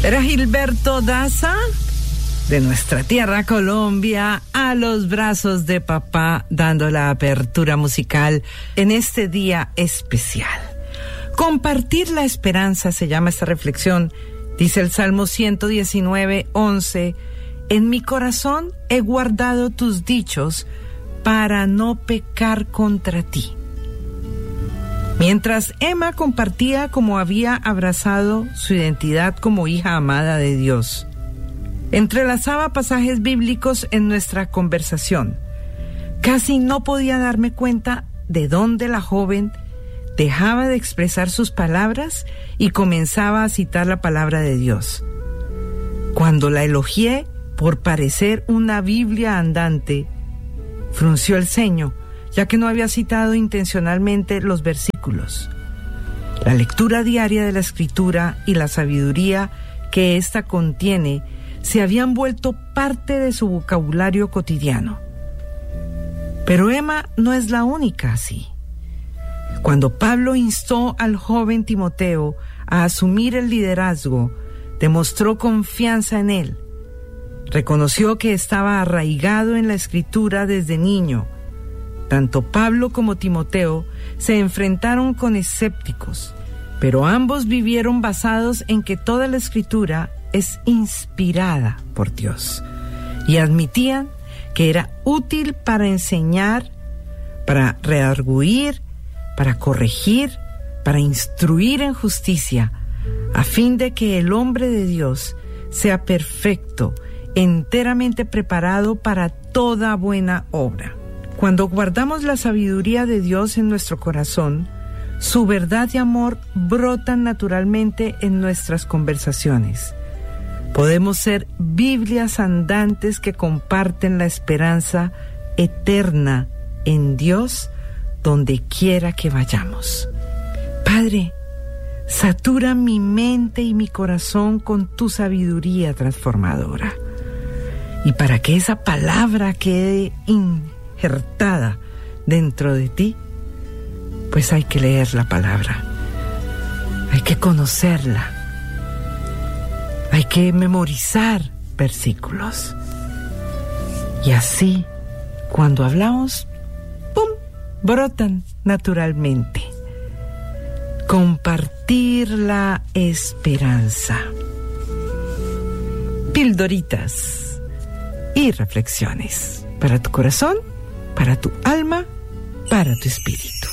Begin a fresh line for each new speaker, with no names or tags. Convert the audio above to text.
Era Gilberto Daza, de nuestra tierra Colombia, a los brazos de papá, dando la apertura musical en este día especial. Compartir la esperanza se llama esta reflexión. Dice el Salmo 119:11, en mi corazón he guardado tus dichos para no pecar contra ti. Mientras Emma compartía cómo había abrazado su identidad como hija amada de Dios, entrelazaba pasajes bíblicos en nuestra conversación. Casi no podía darme cuenta de dónde la joven dejaba de expresar sus palabras y comenzaba a citar la palabra de Dios. Cuando la elogié por parecer una Biblia andante, frunció el ceño, ya que no había citado intencionalmente los versículos. La lectura diaria de la Escritura y la sabiduría que ésta contiene se habían vuelto parte de su vocabulario cotidiano. Pero Emma no es la única así. Cuando Pablo instó al joven Timoteo a asumir el liderazgo, demostró confianza en él. Reconoció que estaba arraigado en la Escritura desde niño. Tanto Pablo como Timoteo se enfrentaron con escépticos, pero ambos vivieron basados en que toda la Escritura es inspirada por Dios, y admitían que era útil para enseñar, para redarguir, para corregir, para instruir en justicia, a fin de que el hombre de Dios sea perfecto, enteramente preparado para toda buena obra. Cuando guardamos la sabiduría de Dios en nuestro corazón, su verdad y amor brotan naturalmente en nuestras conversaciones. Podemos ser Biblias andantes que comparten la esperanza eterna en Dios donde quiera que vayamos. Padre, satura mi mente y mi corazón con tu sabiduría transformadora. Y para que esa palabra quede injertada dentro de ti, pues hay que leer la palabra, hay que conocerla, hay que memorizar versículos. Y así, cuando hablamos, ¡pum!, brotan naturalmente. Compartir la esperanza. Pildoritas y reflexiones para tu corazón, para tu alma, para tu espíritu.